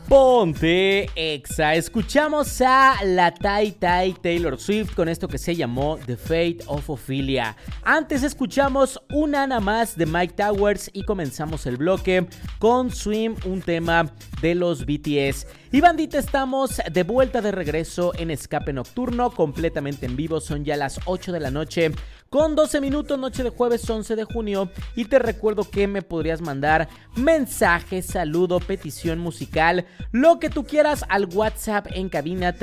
Ponte Exa. Escuchamos a la Taylor Swift con esto que se llamó The Fate of Ophelia. Antes escuchamos una nada más de Mike Towers y comenzamos el bloque con Swim, un tema de los BTS. Y bandita, estamos de vuelta de regreso en Escape Nocturno, completamente en vivo. Son ya las 8 de la noche con 12 minutos, noche de jueves 11 de junio. Y te recuerdo que me podrías mandar mensaje, saludo, petición musical, lo que tú quieras al WhatsApp en cabina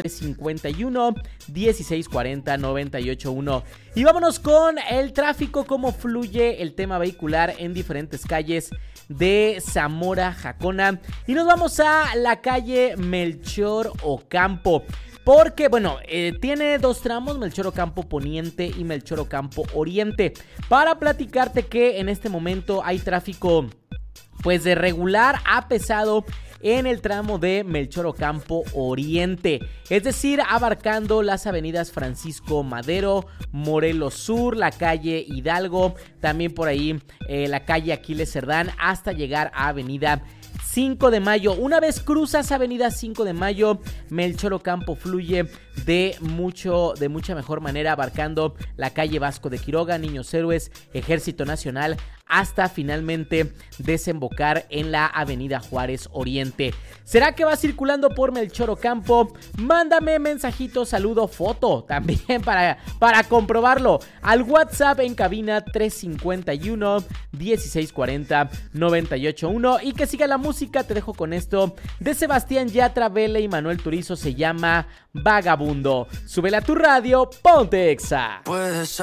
351-1640-981. Y vámonos con el tráfico, cómo fluye el tema vehicular en diferentes calles de Zamora, Jacona. Y nos vamos a la calle Melchor Ocampo. Porque, bueno, tiene dos tramos, Melchor Ocampo Poniente y Melchor Ocampo Oriente. Para platicarte que en este momento hay tráfico, pues, de regular a pesado en el tramo de Melchor Ocampo Oriente, es decir, abarcando las avenidas Francisco Madero, Morelos Sur, la calle Hidalgo, también por ahí la calle Aquiles Cerdán, hasta llegar a avenida 5 de Mayo. Una vez cruzas avenida 5 de Mayo, Melchor Ocampo fluye de mucha mejor manera, abarcando la calle Vasco de Quiroga, Niños Héroes, Ejército Nacional, hasta finalmente desembocar en la avenida Juárez Oriente. ¿Será que va circulando por Melchor Ocampo? Mándame mensajito, saludo, foto también para comprobarlo al WhatsApp en cabina 351-1640-981. Y que siga la música. Te dejo con esto de Sebastián Yatra, Vela y Manuel Turizo. Se llama Vagabundo. Súbela a tu radio, ponte Exa.